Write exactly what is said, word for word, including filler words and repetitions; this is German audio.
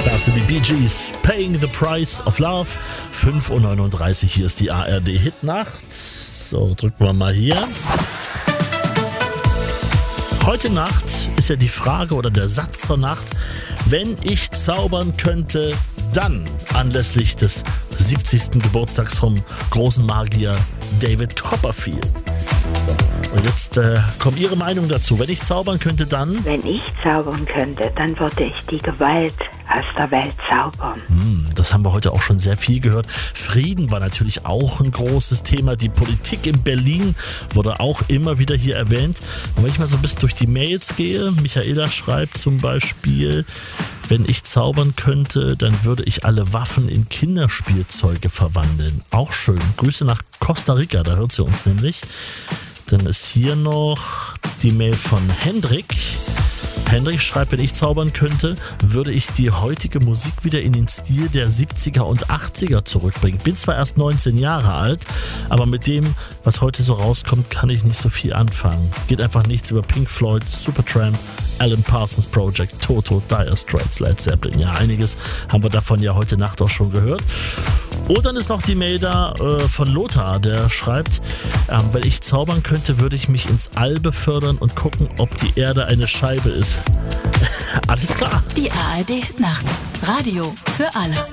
Das sind die Bee Gees, Paying the Price of Love. fünf Uhr neununddreißig, hier ist die A R D-Hitnacht. So, drücken wir mal hier. Heute Nacht ist ja die Frage oder der Satz zur Nacht: Wenn ich zaubern könnte, dann anlässlich des siebzigsten Geburtstags vom großen Magier David Copperfield. So, und jetzt äh, kommt Ihre Meinung dazu. Wenn ich zaubern könnte, dann? Wenn ich zaubern könnte, dann würde ich die Gewalt aus der Welt zaubern. Hm, das haben wir heute auch schon sehr viel gehört. Frieden war natürlich auch ein großes Thema. Die Politik in Berlin wurde auch immer wieder hier erwähnt. Und wenn ich mal so ein bisschen durch die Mails gehe, Michaela schreibt zum Beispiel: Wenn ich zaubern könnte, dann würde ich alle Waffen in Kinderspielzeuge verwandeln. Auch schön. Grüße nach Costa Rica, da hört sie uns nämlich. Dann ist hier noch die Mail von Hendrik. Hendrik schreibt: Wenn ich zaubern könnte, würde ich die heutige Musik wieder in den Stil der siebziger und achtziger zurückbringen. Bin zwar erst neunzehn Jahre alt, aber mit dem, was heute so rauskommt, kann ich nicht so viel anfangen. Geht einfach nichts über Pink Floyd, Supertramp, Alan Parsons Project, Toto, Dire Straits, Led Zeppelin. Ja, einiges haben wir davon ja heute Nacht auch schon gehört. Und dann ist noch die Mail da äh, von Lothar, der schreibt: ähm, Wenn ich zaubern könnte, würde ich mich ins All befördern und gucken, ob die Erde eine Scheibe ist. Alles klar. Die A R D-Nacht. Radio für alle.